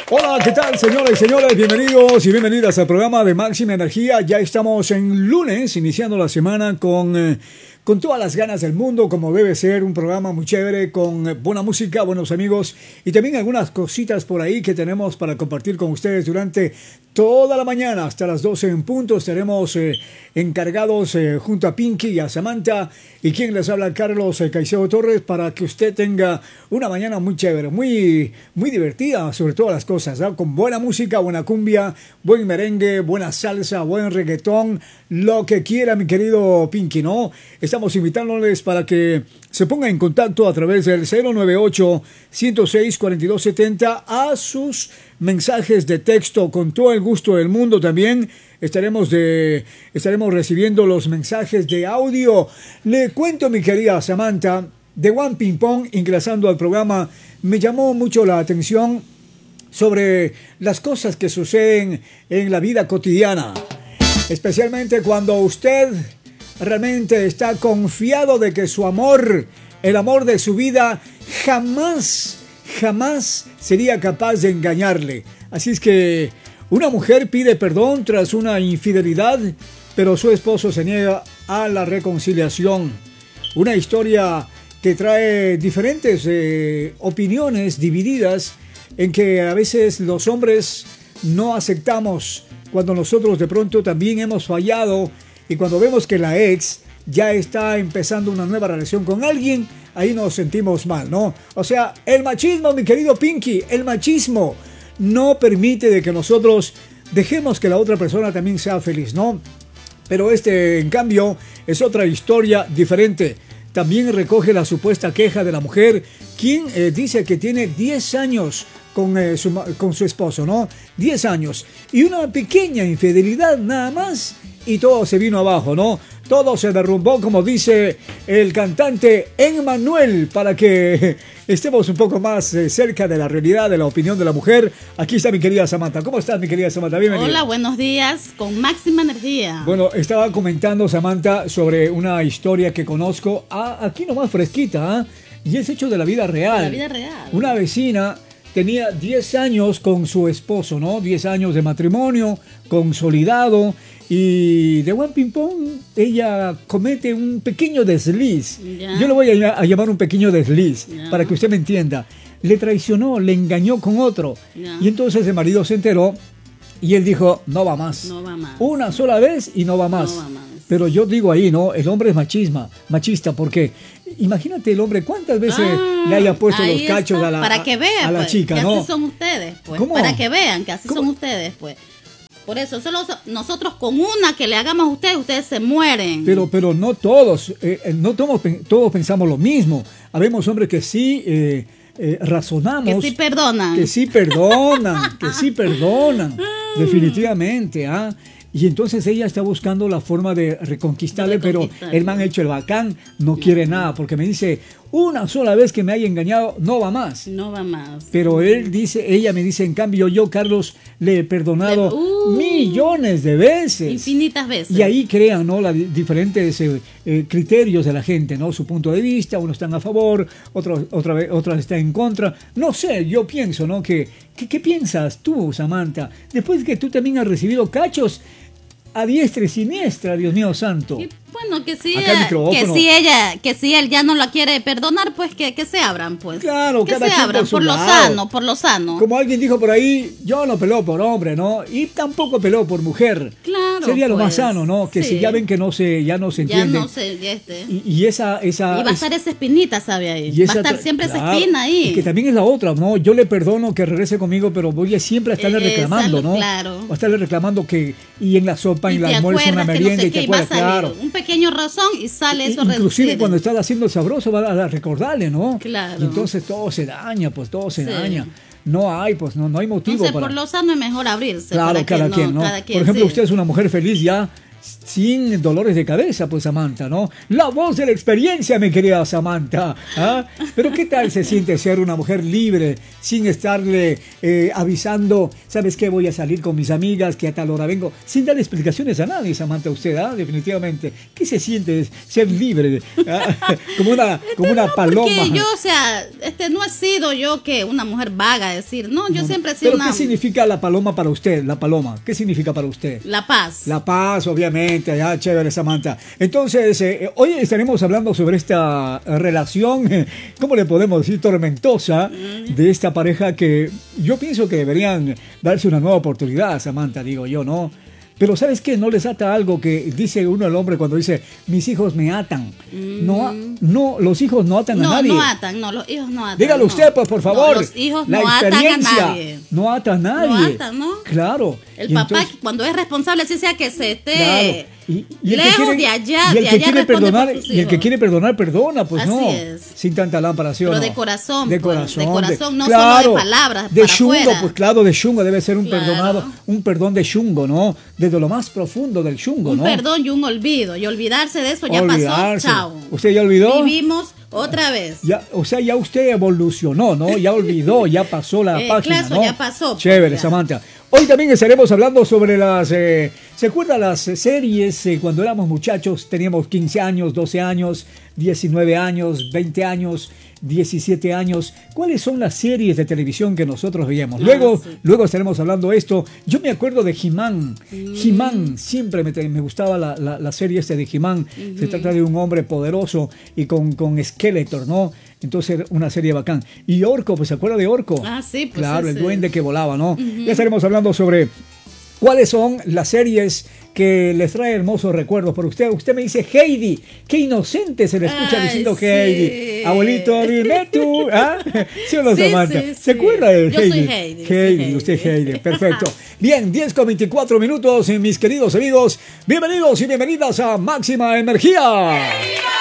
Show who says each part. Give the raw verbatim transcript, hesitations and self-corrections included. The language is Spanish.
Speaker 1: Hola, ¿qué tal, señoras y señores? Bienvenidos y bienvenidas al programa de Máxima Energía. Ya estamos en lunes, iniciando la semana con, eh, con todas las ganas del mundo, como debe ser, un programa muy chévere, con eh, buena música, buenos amigos y también algunas cositas por ahí que tenemos para compartir con ustedes durante toda la mañana, hasta las doce en punto. Estaremos eh, encargados eh, junto a Pinky y a Samantha y quien les habla, Carlos eh, Caicedo Torres, para que usted tenga una mañana muy chévere, muy, muy divertida, sobre todas las cosas, ¿no? Con buena música, buena cumbia, buen merengue, buena salsa, buen reggaetón, lo que quiera, mi querido Pinky, ¿no? Estamos invitándoles para que se ponga en contacto a través del cero nueve ocho, ciento seis, cuarenta y dos setenta a sus mensajes de texto. Con todo el gusto del mundo también estaremos de estaremos recibiendo los mensajes de audio. Le cuento, mi querida Samantha, de One Ping Pong, ingresando al programa, me llamó mucho la atención sobre las cosas que suceden en la vida cotidiana, especialmente cuando usted realmente está confiado de que su amor, el amor de su vida, jamás, jamás sería capaz de engañarle. Así es que una mujer pide perdón tras una infidelidad, pero su esposo se niega a la reconciliación. Una historia que trae diferentes eh, opiniones divididas, en que a veces los hombres no aceptamos cuando nosotros de pronto también hemos fallado, y cuando vemos que la ex ya está empezando una nueva relación con alguien, ahí nos sentimos mal, ¿no? O sea, el machismo, mi querido Pinky, el machismo no permite de que nosotros dejemos que la otra persona también sea feliz, ¿no? Pero este, en cambio, es otra historia diferente. También recoge la supuesta queja de la mujer, quien eh, dice que tiene diez años con, eh, su, con su esposo, ¿no? diez años. Y una pequeña infidelidad nada más, y todo se vino abajo, ¿no? Todo se derrumbó, como dice el cantante Emmanuel, para que estemos un poco más eh, cerca de la realidad, de la opinión de la mujer. Aquí está mi querida Samantha. ¿Cómo estás, mi querida Samantha? Bienvenida.
Speaker 2: Hola, buenos días, con máxima energía.
Speaker 1: Bueno, estaba comentando, Samantha, sobre una historia que conozco, ah, aquí nomás fresquita, ¿eh? Y es hecho de la vida real.
Speaker 2: De la vida real.
Speaker 1: Una vecina tenía diez años con su esposo, ¿no? diez años de matrimonio, consolidado. Y de One Ping Pong, ella comete un pequeño desliz. Ya. Yo lo voy a, a llamar un pequeño desliz, ya, para que usted me entienda. Le traicionó, le engañó con otro. Ya. Y entonces el marido se enteró y él dijo, no va más.
Speaker 2: No va más.
Speaker 1: Una sola vez y no va más.
Speaker 2: No va más.
Speaker 1: Pero yo digo ahí, ¿no? El hombre es machisma, machista, porque imagínate el hombre cuántas veces ah, le haya puesto los cachos está, a la,
Speaker 2: para que vean,
Speaker 1: a la
Speaker 2: pues,
Speaker 1: chica,
Speaker 2: que
Speaker 1: ¿no?
Speaker 2: así son ustedes, pues.
Speaker 1: ¿Cómo?
Speaker 2: Para que vean que así
Speaker 1: ¿Cómo?
Speaker 2: son ustedes, pues. Por eso, solo nosotros con una que le hagamos a ustedes, ustedes se mueren.
Speaker 1: Pero, pero no todos, eh, no todos, todos pensamos lo mismo. Habemos hombres que sí eh, eh, razonamos.
Speaker 2: Que sí perdonan.
Speaker 1: Que sí perdonan, que sí perdonan, definitivamente, ¿ah? Y entonces ella está buscando la forma de reconquistarle, de pero el man hecho el bacán no quiere nada, porque me dice, una sola vez que me haya engañado, no va más.
Speaker 2: No va más.
Speaker 1: Pero él dice, ella me dice, en cambio yo, Carlos, le he perdonado le, uh, millones de veces.
Speaker 2: Infinitas veces.
Speaker 1: Y ahí crean, ¿no? Los diferentes eh, eh, criterios de la gente, ¿no? Su punto de vista, unos están a favor, otros otra vez, otras están en contra. No sé, yo pienso, ¿no? Que, que, ¿qué piensas tú, Samantha? Después de que tú también has recibido cachos a diestra y siniestra, Dios mío santo.
Speaker 2: Y bueno, que si, ella, que si ella, que si él ya no la quiere perdonar, pues que, que se abran, pues.
Speaker 1: Claro,
Speaker 2: que
Speaker 1: cada
Speaker 2: se abran, por, por lo sano, por lo sano.
Speaker 1: Como alguien dijo por ahí, yo no peleo por hombre, ¿no? Y tampoco peleo por mujer.
Speaker 2: Claro.
Speaker 1: Sería
Speaker 2: pues,
Speaker 1: lo más sano, ¿no? Que sí. Si ya ven que no se, ya no se entiende.
Speaker 2: Ya no se, ya este.
Speaker 1: Y, y esa, esa.
Speaker 2: Y va a estar esa espinita, ¿sabe? Ahí.
Speaker 1: Y esa,
Speaker 2: va a estar siempre
Speaker 1: claro,
Speaker 2: esa espina ahí.
Speaker 1: Y que también es la otra, ¿no? Yo le perdono que regrese conmigo, pero voy a siempre a estarle
Speaker 2: eh,
Speaker 1: reclamando, ¿no?
Speaker 2: Claro.
Speaker 1: A estarle reclamando que, y en la sopa,
Speaker 2: y
Speaker 1: en la almuerzo, una merienda, no sé y te acuerdas, claro.
Speaker 2: Un pequeño razón y sale eso
Speaker 1: Inclusive
Speaker 2: reducido.
Speaker 1: Cuando estás haciendo el sabroso va a recordarle, ¿no?
Speaker 2: Claro.
Speaker 1: Y entonces todo se daña, pues todo se
Speaker 2: sí.
Speaker 1: daña. No hay, pues no, no hay motivo
Speaker 2: entonces,
Speaker 1: para...
Speaker 2: por lo sano es mejor abrirse.
Speaker 1: Claro,
Speaker 2: para
Speaker 1: cada,
Speaker 2: que
Speaker 1: quien,
Speaker 2: no,
Speaker 1: ¿no?
Speaker 2: cada quien,
Speaker 1: por ejemplo,
Speaker 2: sí.
Speaker 1: usted es una mujer feliz ya, sin dolores de cabeza, pues Samantha, ¿no? La voz de la experiencia, mi querida Samantha. ¿Ah? Pero ¿qué tal se siente ser una mujer libre sin estarle eh, avisando, ¿sabes qué? Voy a salir con mis amigas, que a tal hora vengo, sin darle explicaciones a nadie, Samantha, usted, ¿ah? Definitivamente. ¿Qué se siente ser libre? ¿Ah? Como una,
Speaker 2: este,
Speaker 1: como una
Speaker 2: no,
Speaker 1: paloma.
Speaker 2: Porque yo, o sea, este, no he sido yo que una mujer vaga, decir, no, yo no, siempre he sido
Speaker 1: ¿Pero
Speaker 2: una...
Speaker 1: qué significa la paloma para usted? La paloma, ¿qué significa para usted?
Speaker 2: La paz.
Speaker 1: La paz, obviamente, ya, chévere, Samantha. Entonces, eh, hoy estaremos hablando sobre esta relación, eh, ¿cómo le podemos decir? Tormentosa de esta pareja que yo pienso que deberían darse una nueva oportunidad, Samantha, digo yo, ¿no? Pero ¿sabes qué? No les ata algo que dice uno al hombre cuando dice, mis hijos me atan. Mm. No, no, los hijos no atan
Speaker 2: no,
Speaker 1: a nadie.
Speaker 2: No, no atan, no, los hijos no atan.
Speaker 1: Dígalo
Speaker 2: no.
Speaker 1: usted, pues, por favor.
Speaker 2: No, los hijos
Speaker 1: la
Speaker 2: no
Speaker 1: experiencia
Speaker 2: atan a nadie.
Speaker 1: No ata a nadie.
Speaker 2: No atan, ¿no?
Speaker 1: Claro.
Speaker 2: El papá, entonces, cuando es responsable, así sea que se esté...
Speaker 1: Claro. Y, y
Speaker 2: lejos
Speaker 1: quiere,
Speaker 2: de allá,
Speaker 1: y el
Speaker 2: de
Speaker 1: que
Speaker 2: allá
Speaker 1: quiere perdonar,
Speaker 2: por sus
Speaker 1: y el que
Speaker 2: hijos.
Speaker 1: quiere perdonar, perdona, pues
Speaker 2: Así
Speaker 1: no.
Speaker 2: es.
Speaker 1: Sin tanta lámpara, ¿sí o
Speaker 2: Pero
Speaker 1: no?
Speaker 2: de corazón.
Speaker 1: De
Speaker 2: pues,
Speaker 1: corazón.
Speaker 2: De corazón,
Speaker 1: de,
Speaker 2: no
Speaker 1: claro,
Speaker 2: solo de palabras.
Speaker 1: De
Speaker 2: para
Speaker 1: chungo,
Speaker 2: afuera.
Speaker 1: pues claro, de chungo debe ser un
Speaker 2: claro.
Speaker 1: perdonado, un perdón de chungo, ¿no? Desde lo más profundo del chungo,
Speaker 2: un
Speaker 1: ¿no?
Speaker 2: Un perdón y un olvido. Y olvidarse de eso ya
Speaker 1: Olvidarse.
Speaker 2: pasó. Chao.
Speaker 1: ¿Usted ya olvidó?
Speaker 2: Vivimos otra vez.
Speaker 1: Ya, o sea, ya usted evolucionó, ¿no? Ya olvidó, ya pasó la
Speaker 2: eh,
Speaker 1: página,
Speaker 2: claro,
Speaker 1: ¿no?
Speaker 2: ya pasó.
Speaker 1: Chévere,
Speaker 2: ya.
Speaker 1: Samantha. Hoy también estaremos hablando sobre las... Eh, ¿Se acuerdan las series eh, cuando éramos muchachos? Teníamos quince años, doce años, diecinueve años, veinte años, diecisiete años. ¿Cuáles son las series de televisión que nosotros veíamos? Luego, ah, sí. luego estaremos hablando de esto. Yo me acuerdo de He-Man. Mm. He-Man, siempre me, me gustaba la, la, la serie este de He-Man. Mm-hmm. Se trata de un hombre poderoso y con, con Skeletor, ¿no? Entonces, una serie bacán. Y Orco, pues, ¿se acuerda de Orco?
Speaker 2: Ah, sí, pues.
Speaker 1: Claro,
Speaker 2: ese.
Speaker 1: el duende que volaba, ¿no?
Speaker 2: Uh-huh.
Speaker 1: Ya estaremos hablando sobre cuáles son las series que les trae hermosos recuerdos. Por usted, usted me dice Heidi. Qué inocente se le escucha Ay, diciendo sí. Heidi. Abuelito, dime tú. ¿Ah? ¿Sí o no,
Speaker 2: sí,
Speaker 1: Samantha?
Speaker 2: Sí,
Speaker 1: ¿Se
Speaker 2: sí.
Speaker 1: acuerda de
Speaker 2: Yo
Speaker 1: Heidi?
Speaker 2: soy Heidi.
Speaker 1: Heidi,
Speaker 2: soy Heidi.
Speaker 1: usted Heidi. Perfecto. Bien, diez con veinticuatro minutos, mis queridos amigos. Bienvenidos y bienvenidas a Máxima Energía.